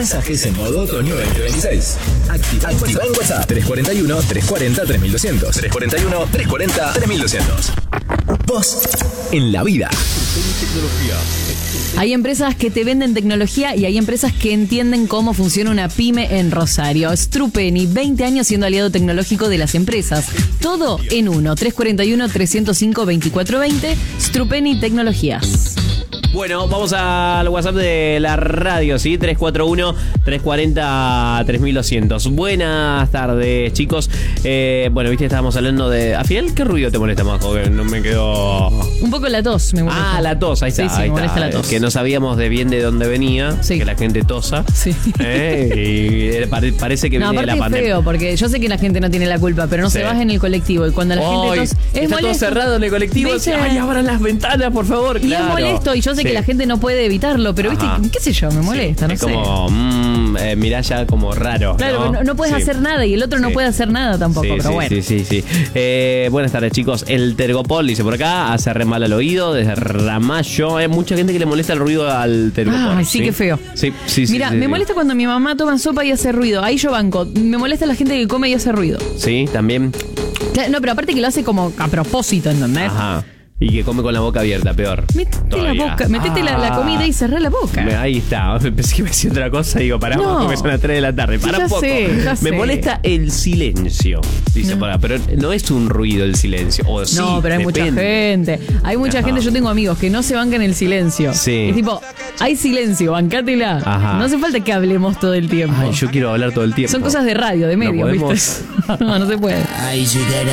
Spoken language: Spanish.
mensajes en modo otoño 2026. Activa en WhatsApp 341-340-3200. 341-340-3200. Vos en la vida. Hay empresas que te venden tecnología y hay empresas que entienden cómo funciona una pyme en Rosario. Strupeni, 20 años siendo aliado tecnológico de las empresas. Todo en uno. 341-305-2420. Strupeni Tecnologías. Bueno, vamos al WhatsApp de la radio, ¿sí? 341-340-3200. Buenas tardes, chicos. Bueno, viste, estábamos hablando de... ¿A final qué ruido te molesta más? Porque no me quedó... Un poco la tos me molesta. Ah, la tos, ahí está. Sí, ahí me molesta está. la tos. Que no sabíamos de bien de dónde venía, sí, que la gente tosa. Sí. Y parece que viene de la es pandemia. feo, porque yo sé que la gente no tiene la culpa, pero no Sí. se baja en el colectivo. Y cuando la gente tos... Está todo cerrado en el colectivo. ¿Viste? Ay, abran las ventanas, por favor. Y Claro. es molesto, y yo sé Sí. que la gente no puede evitarlo, pero Ajá. viste, qué sé yo, me molesta, Sí. no es sé. como, mirá ya como raro. Claro, no puedes Sí. hacer nada y el otro no Sí. puede hacer nada tampoco, Sí, pero sí, bueno. Sí. Buenas tardes, chicos. El Tergopol dice por acá, hace re mal al oído desde Ramallo. Hay mucha gente que le molesta el ruido al Tergopol. Ay, sí, qué feo. Sí. Mira, me molesta cuando mi mamá toma sopa y hace ruido. Ahí yo banco. Me molesta la gente que come y hace ruido. Sí, también. No, pero aparte que lo hace como a propósito, ¿entendés? Ajá. Y que come con la boca abierta, peor. Métete la boca, métete la comida y cerrá la boca. Ahí está. Pensé que me decía otra cosa y digo, pará, No. porque son las 3 de la tarde. Pará Ya un poco. sé. Me molesta el silencio. Dice por acá, pero no es un ruido el silencio. O sí, No, pero hay mucha depende. gente. Hay mucha Ajá. gente, yo tengo amigos que no se bancan el silencio. Sí. Es tipo, hay silencio, bancátela. Ajá. No hace falta que hablemos todo el tiempo. Ay, yo quiero hablar todo el tiempo. Son cosas de radio, de No medio, podemos. ¿viste? No se puede. Ay, llegará